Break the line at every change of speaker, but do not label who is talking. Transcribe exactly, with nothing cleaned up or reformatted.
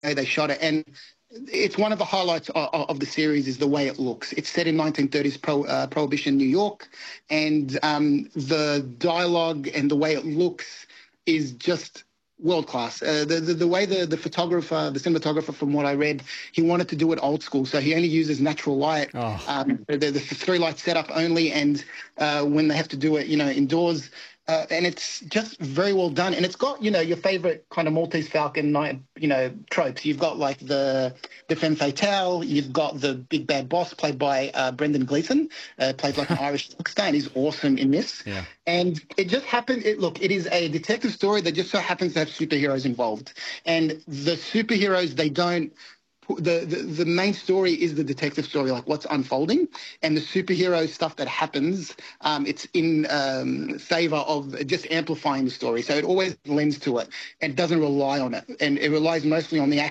way they shot it. And it's one of the highlights of, of the series is the way it looks. It's set in nineteen thirties pro, uh, Prohibition New York, and um, the dialogue and the way it looks is just world class. Uh, the, the the way the the photographer, the cinematographer, from what I read, he wanted to do it old school, so he only uses natural light.
Oh.
Um, the, the three light setup only, and uh, when they have to do it, you know, indoors. Uh, and it's just very well done. And it's got, you know, your favorite kind of Maltese Falcon, you know, tropes. You've got like the, the femme fatale. You've got the big bad boss played by uh, Brendan Gleeson, uh, plays like an Irish rockstar, and he's awesome in this.
Yeah.
And it just happened. It, look, it is a detective story that just so happens to have superheroes involved. And the superheroes, they don't, The, the the main story is the detective story, like what's unfolding, and the superhero stuff that happens. Um, it's in um, favor of just amplifying the story, so it always lends to it and doesn't rely on it, and it relies mostly on the